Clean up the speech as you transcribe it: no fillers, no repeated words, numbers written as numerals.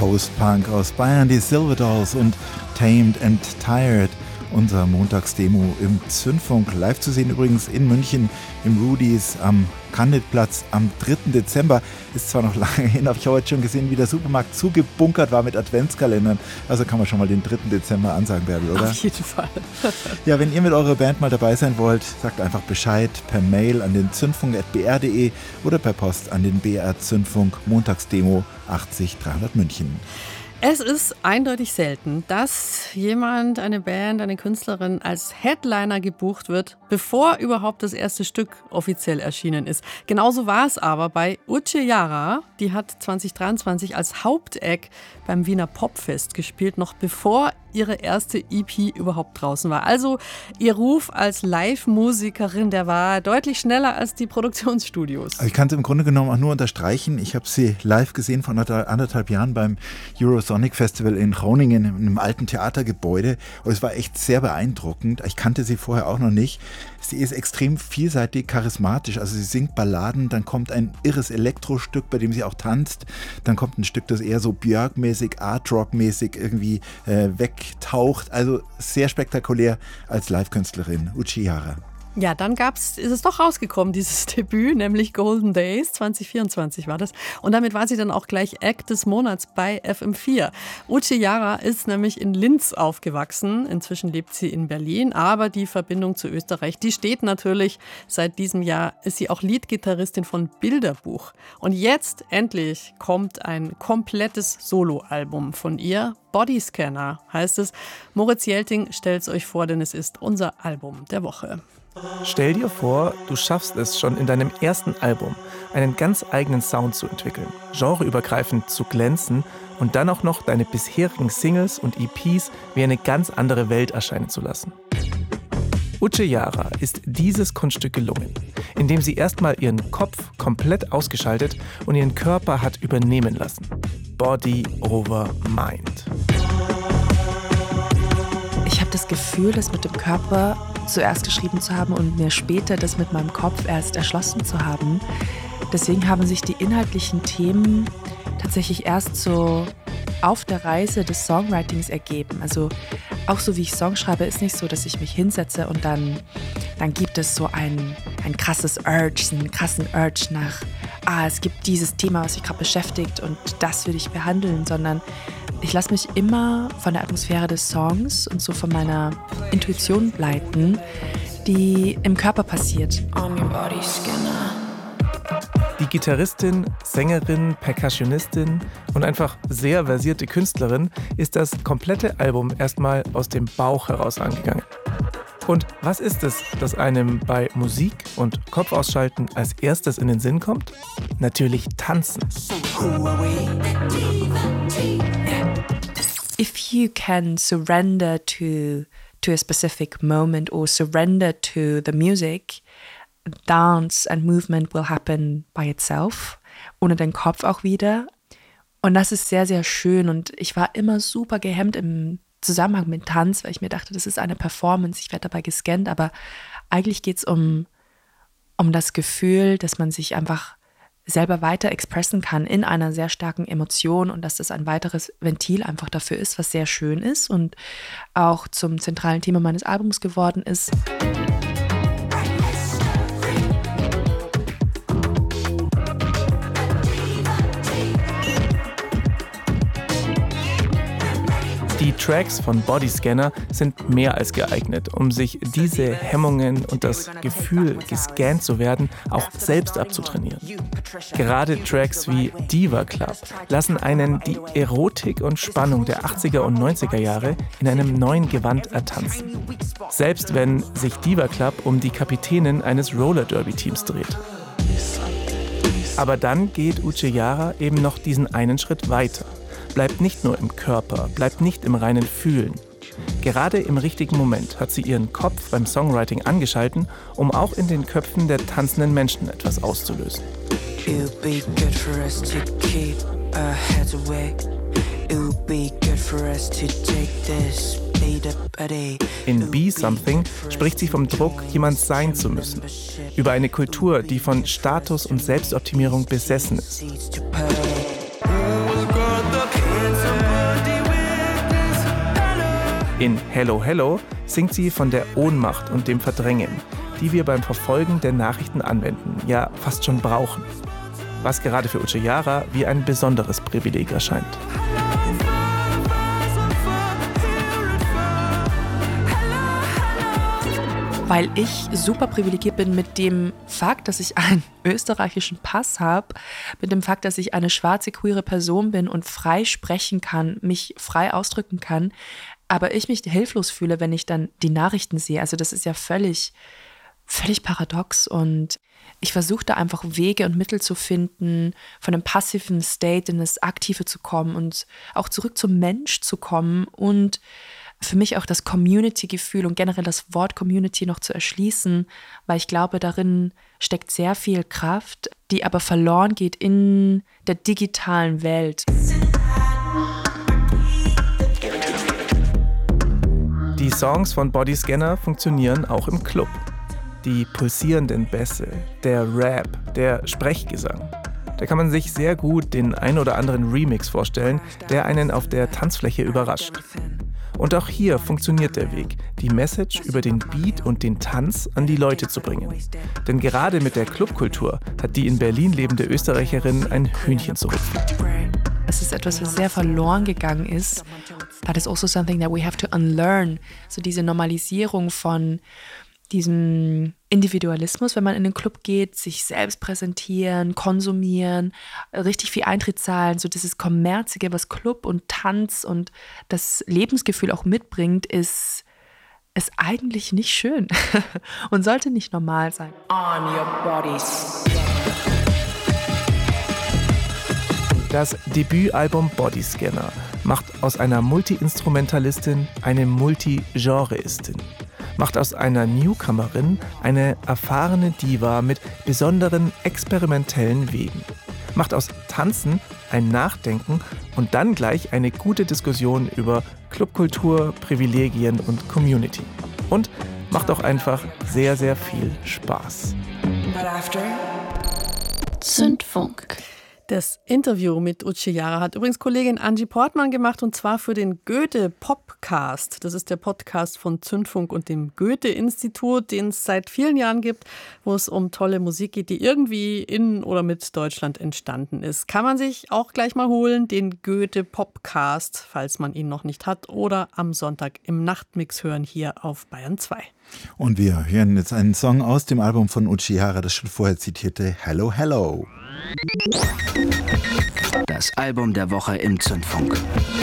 Post-Punk aus Bayern, die Silver Dolls und Tamed and Tired. Unser Montagsdemo im Zündfunk, live zu sehen übrigens in München im Rudis am Kanditplatz am 3. Dezember. Ist zwar noch lange hin, aber ich habe heute schon gesehen, wie der Supermarkt zugebunkert war mit Adventskalendern. Also kann man schon mal den 3. Dezember ansagen, Bärbel, oder? Auf jeden Fall. Ja, wenn ihr mit eurer Band mal dabei sein wollt, sagt einfach Bescheid per Mail an den zündfunk@br.de oder per Post an den BR Zündfunk Montagsdemo 80 300 München. Es ist eindeutig selten, dass jemand, eine Band, eine Künstlerin als Headliner gebucht wird, bevor überhaupt das erste Stück offiziell erschienen ist. Genauso war es aber bei Uche Jara. Die hat 2023 als Hauptact beim Wiener Popfest gespielt, noch bevor ihre erste EP überhaupt draußen war. Also ihr Ruf als Live-Musikerin, der war deutlich schneller als die Produktionsstudios. Also ich kann es im Grunde genommen auch nur unterstreichen. Ich habe sie live gesehen vor anderthalb Jahren beim Eurosonic Festival in Groningen in einem alten Theatergebäude und es war echt sehr beeindruckend. Ich kannte sie vorher auch noch nicht. Sie ist extrem vielseitig, charismatisch. Also sie singt Balladen, dann kommt ein irres Elektrostück, bei dem sie auch tanzt. Dann kommt ein Stück, das eher so Björk-mäßig, Art-Rock-mäßig irgendwie wegtaucht. Also sehr spektakulär als Live-Künstlerin, Uche Jara. Ja, dann ist es doch rausgekommen, dieses Debüt, nämlich Golden Days, 2024 war das. Und damit war sie dann auch gleich Act des Monats bei FM4. Uche Jara ist nämlich in Linz aufgewachsen, inzwischen lebt sie in Berlin, aber die Verbindung zu Österreich, die steht natürlich. Seit diesem Jahr ist sie auch Leadgitarristin von Bilderbuch. Und jetzt endlich kommt ein komplettes Soloalbum von ihr. Bodyscanner heißt es. Moritz Jelting stellt's euch vor, denn es ist unser Album der Woche. Stell dir vor, du schaffst es schon in deinem ersten Album, einen ganz eigenen Sound zu entwickeln, genreübergreifend zu glänzen und dann auch noch deine bisherigen Singles und EPs wie eine ganz andere Welt erscheinen zu lassen. Uche Jara ist dieses Kunststück gelungen, indem sie erstmal ihren Kopf komplett ausgeschaltet und ihren Körper hat übernehmen lassen. Body over Mind. Ich habe das Gefühl, das mit dem Körper zuerst geschrieben zu haben und mir später das mit meinem Kopf erst erschlossen zu haben. Deswegen haben sich die inhaltlichen Themen tatsächlich erst so auf der Reise des Songwritings ergeben. Also auch so wie ich Songs schreibe, ist nicht so, dass ich mich hinsetze und dann gibt es so ein krasses Urge, einen krassen Urge nach, es gibt dieses Thema, was mich gerade beschäftigt und das will ich behandeln, sondern ich lasse mich immer von der Atmosphäre des Songs und so von meiner Intuition leiten, die im Körper passiert. Die Gitarristin, Sängerin, Percussionistin und einfach sehr versierte Künstlerin ist das komplette Album erstmal aus dem Bauch heraus angegangen. Und was ist es, das einem bei Musik und Kopfausschalten als erstes in den Sinn kommt? Natürlich tanzen. If you can surrender to a specific moment or surrender to the music, dance and movement will happen by itself, ohne den Kopf auch wieder. Und das ist sehr, sehr schön. Und ich war immer super gehemmt im Zusammenhang mit Tanz, weil ich mir dachte, das ist eine Performance, ich werde dabei gescannt. Aber eigentlich geht es um das Gefühl, dass man sich einfach selber weiter expressen kann in einer sehr starken Emotion und dass das ein weiteres Ventil einfach dafür ist, was sehr schön ist und auch zum zentralen Thema meines Albums geworden ist. Die Tracks von Bodyscanner sind mehr als geeignet, um sich diese Hemmungen und das Gefühl, gescannt zu werden, auch selbst abzutrainieren. Gerade Tracks wie Diva Club lassen einen die Erotik und Spannung der 80er und 90er Jahre in einem neuen Gewand ertanzen. Selbst wenn sich Diva Club um die Kapitänin eines Roller Derby Teams dreht. Aber dann geht Uche Jara eben noch diesen einen Schritt weiter. Bleibt nicht nur im Körper, bleibt nicht im reinen Fühlen. Gerade im richtigen Moment hat sie ihren Kopf beim Songwriting angeschalten, um auch in den Köpfen der tanzenden Menschen etwas auszulösen. In Be Something spricht sie vom Druck, jemand sein zu müssen. Über eine Kultur, die von Status und Selbstoptimierung besessen ist. In Hello Hello singt sie von der Ohnmacht und dem Verdrängen, die wir beim Verfolgen der Nachrichten anwenden, ja fast schon brauchen. Was gerade für Uche Jara wie ein besonderes Privileg erscheint. Weil ich super privilegiert bin mit dem Fakt, dass ich einen österreichischen Pass habe, mit dem Fakt, dass ich eine schwarze, queere Person bin und frei sprechen kann, mich frei ausdrücken kann, aber ich mich hilflos fühle, wenn ich dann die Nachrichten sehe. Also das ist ja völlig paradox und ich versuche da einfach Wege und Mittel zu finden, von einem passiven State in das Aktive zu kommen und auch zurück zum Mensch zu kommen und für mich auch das Community-Gefühl und generell das Wort Community noch zu erschließen, weil ich glaube, darin steckt sehr viel Kraft, die aber verloren geht in der digitalen Welt. Die Songs von Bodyscanner funktionieren auch im Club. Die pulsierenden Bässe, der Rap, der Sprechgesang. Da kann man sich sehr gut den ein oder anderen Remix vorstellen, der einen auf der Tanzfläche überrascht. Und auch hier funktioniert der Weg, die Message über den Beat und den Tanz an die Leute zu bringen. Denn gerade mit der Clubkultur hat die in Berlin lebende Österreicherin ein Hühnchen zu rupfen. Es ist etwas, was sehr verloren gegangen ist. That is also something that we have to unlearn. So diese Normalisierung von diesem Individualismus, wenn man in den Club geht, sich selbst präsentieren, konsumieren, richtig viel Eintritt zahlen, so dieses Kommerzige, was Club und Tanz und das Lebensgefühl auch mitbringt, ist eigentlich nicht schön und sollte nicht normal sein. On your bodies. Das Debütalbum Bodyscanner macht aus einer Multi-Instrumentalistin eine Multi-Genreistin. Macht aus einer Newcomerin eine erfahrene Diva mit besonderen experimentellen Wegen. Macht aus Tanzen ein Nachdenken und dann gleich eine gute Diskussion über Clubkultur, Privilegien und Community. Und macht auch einfach sehr, sehr viel Spaß. Zündfunk. Das Interview mit Uche Jara hat übrigens Kollegin Angie Portmann gemacht und zwar für den Goethe-Popcast. Das ist der Podcast von Zündfunk und dem Goethe-Institut, den es seit vielen Jahren gibt, wo es um tolle Musik geht, die irgendwie in oder mit Deutschland entstanden ist. Kann man sich auch gleich mal holen, den Goethe-Popcast, falls man ihn noch nicht hat, oder am Sonntag im Nachtmix hören hier auf Bayern 2. Und wir hören jetzt einen Song aus dem Album von Uche Jara, das schon vorher zitierte Hello Hello. Das Album der Woche im Zündfunk.